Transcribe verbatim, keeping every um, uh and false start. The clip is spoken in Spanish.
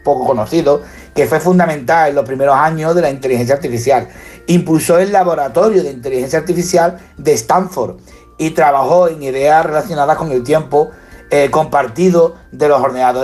poco conocido, que fue fundamental en los primeros años de la inteligencia artificial. Impulsó el laboratorio de inteligencia artificial de Stanford y trabajó en ideas relacionadas con el tiempo eh, compartido de los ordenadores